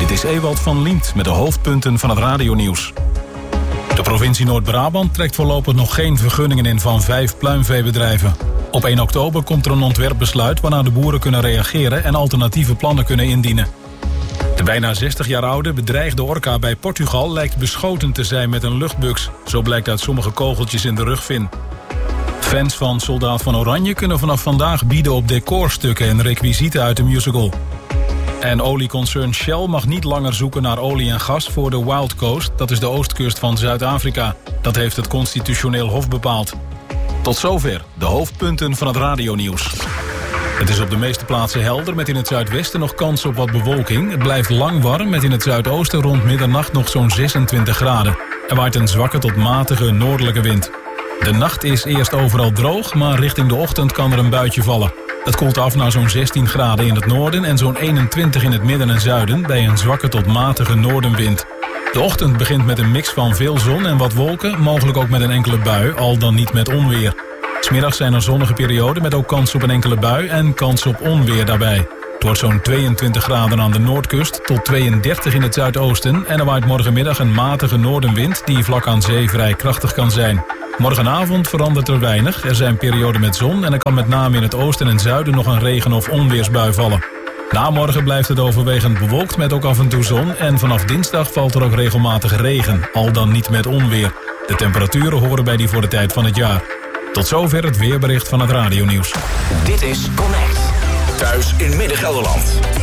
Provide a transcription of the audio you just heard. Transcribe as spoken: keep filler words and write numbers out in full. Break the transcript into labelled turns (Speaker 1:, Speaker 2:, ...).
Speaker 1: Dit is Ewald van Liemt met de hoofdpunten van het radionieuws. De provincie Noord-Brabant trekt voorlopig nog geen vergunningen in van vijf pluimveebedrijven. Op één oktober komt er een ontwerpbesluit waarna de boeren kunnen reageren en alternatieve plannen kunnen indienen. De bijna zestig jaar oude bedreigde orka bij Portugal lijkt beschoten te zijn met een luchtbuks. Zo blijkt uit sommige kogeltjes in de rugvin. Fans van Soldaat van Oranje kunnen vanaf vandaag bieden op decorstukken en requisieten uit de musical. En olieconcern Shell mag niet langer zoeken naar olie en gas voor de Wild Coast. Dat is de oostkust van Zuid-Afrika. Dat heeft het Constitutioneel Hof bepaald. Tot zover de hoofdpunten van het radionieuws. Het is op de meeste plaatsen helder met in het zuidwesten nog kans op wat bewolking. Het blijft lang warm met in het zuidoosten rond middernacht nog zo'n zesentwintig graden. Er waait een zwakke tot matige noordelijke wind. De nacht is eerst overal droog, maar richting de ochtend kan er een buitje vallen. Het koelt af naar zo'n zestien graden in het noorden en zo'n eenentwintig in het midden en zuiden bij een zwakke tot matige noordenwind. De ochtend begint met een mix van veel zon en wat wolken, mogelijk ook met een enkele bui, al dan niet met onweer. 'S Middags zijn er zonnige perioden met ook kans op een enkele bui en kans op onweer daarbij. Het wordt zo'n tweeëntwintig graden aan de noordkust tot tweeëndertig in het zuidoosten en er waait morgenmiddag een matige noordenwind die vlak aan zee vrij krachtig kan zijn. Morgenavond verandert er weinig. Er zijn perioden met zon en er kan met name in het oosten en zuiden nog een regen- of onweersbui vallen. Na morgen blijft het overwegend bewolkt met ook af en toe zon en vanaf dinsdag valt er ook regelmatig regen, al dan niet met onweer. De temperaturen horen bij die voor de tijd van het jaar. Tot zover het weerbericht van het radionieuws.
Speaker 2: Dit is Connect. Thuis in Midden-Gelderland.